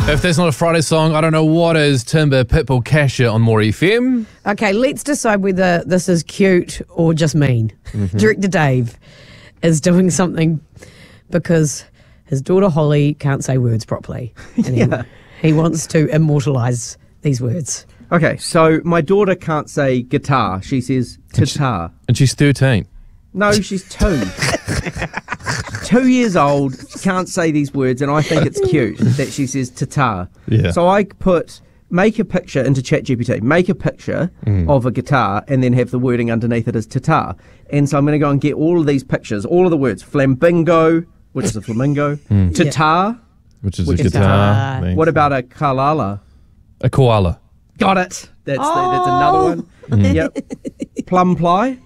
If that's not a Friday song, I don't know what is. Timber, Pitbull, Casher on More FM. Okay, let's decide whether this is cute or just mean. Director Dave is doing something because his daughter Holly can't say words properly. And he wants to immortalise these words. Okay, so my daughter can't say guitar. She says guitar. And she's 13. No, she's 2. 2 years old, she can't say these words, and I think it's cute that she says tatar. Yeah. So I make a picture into ChatGPT, make a picture of a guitar, and then have the wording underneath it as tatar. And so I'm going to go and get all of these pictures, all of the words, flambingo, which is a flamingo, tatar, Which is a guitar. Tatar. what about a kalala? A koala. Got it. That's another one. Yep. Plum pie.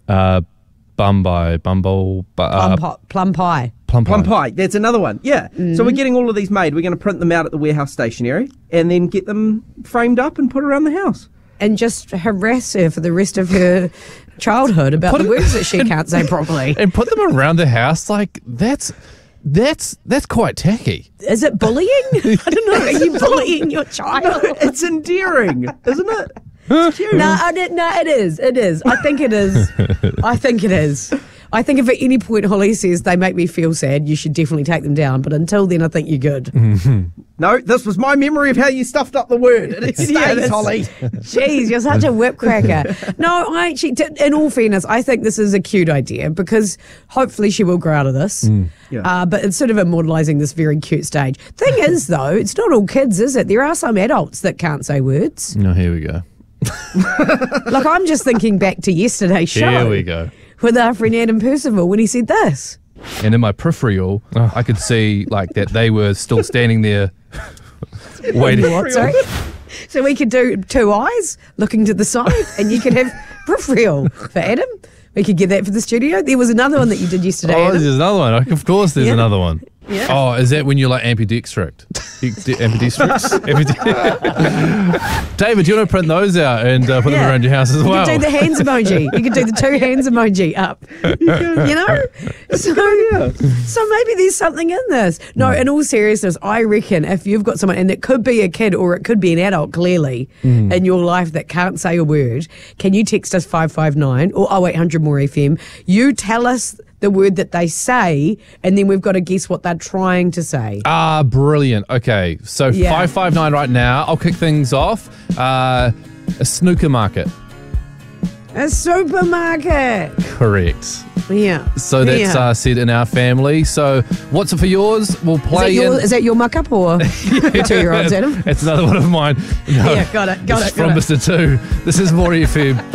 Bumble. Plum pie. Plum pie, that's another one. Yeah. So we're getting all of these made. We're going to print them out at the warehouse stationery and then get them framed up and put around the house. And just harass her for the rest of her childhood about the words that she can't say properly. And put them around the house. Like, that's quite tacky. Is it bullying? I don't know. Are you bullying your child? It's endearing, isn't it? It's cute. No, it is. It is. I think it is. I think it is. I think if at any point Holly says they make me feel sad, you should definitely take them down. But until then, I think you're good. No, this was my memory of how you stuffed up the word. It stays, Holly. Jeez, you're such a whipcracker. No, I actually, in all fairness, I think this is a cute idea because hopefully she will grow out of this. Yeah. But it's sort of immortalising this very cute stage. Thing is, though, it's not all kids, is it? There are some adults that can't say words. No, here we go. Like, I'm just thinking back to yesterday's show. Here we go. With our friend Adam Percival when he said this. And in my peripheral, I could see like that they were still standing there waiting. What, sorry? So we could do 2 eyes looking to the side and you could have peripheral for Adam. We could get that for the studio. There was another one that you did yesterday, Oh, Adam. there's another one. Of course there's Yeah. another one. Yeah. Oh, is that when you're like ambidextrous? David, do you want to print those out and put them around your house as well? You could do the hands emoji. You could do the 2 hands emoji up. You know? So maybe there's something in this. No, in all seriousness, I reckon if you've got someone, and it could be a kid or it could be an adult, clearly, in your life that can't say a word, can you text us 559 or 0800 More FM? You tell us the word that they say, and then we've got to guess what they're trying to say. Ah, brilliant. Okay, so 559 right now. I'll kick things off. A snooker market. A supermarket. Correct. Yeah. So that's said in our family. So what's it for yours? We'll play Is that your muck up or your 2-year-olds, Adam? It's another one of mine. No, Yeah, got it. It's from Mr. 2. This is More FM.